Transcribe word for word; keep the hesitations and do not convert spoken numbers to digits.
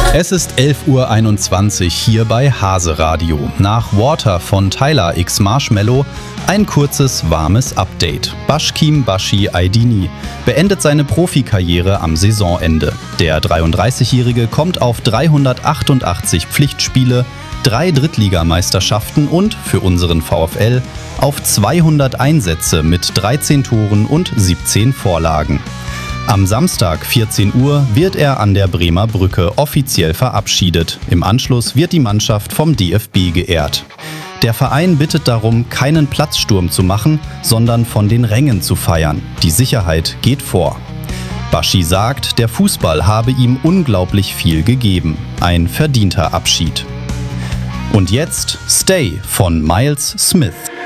Es ist elf Uhr einundzwanzig hier bei Hase Radio. Nach Water von Tyler x Marshmello ein kurzes, warmes Update. Bashkim Bashi Aydini beendet seine Profikarriere am Saisonende. Der dreiunddreißigjährige kommt auf dreihundertachtundachtzig Pflichtspiele, drei Drittligameisterschaften und, für unseren VfL, auf zweihundert Einsätze mit dreizehn Toren und siebzehn Vorlagen. Am Samstag vierzehn Uhr wird er an der Bremer Brücke offiziell verabschiedet. Im Anschluss wird die Mannschaft vom D F B geehrt. Der Verein bittet darum, keinen Platzsturm zu machen, sondern von den Rängen zu feiern. Die Sicherheit geht vor. Bashi sagt, der Fußball habe ihm unglaublich viel gegeben. Ein verdienter Abschied. Und jetzt Stay von Miles Smith.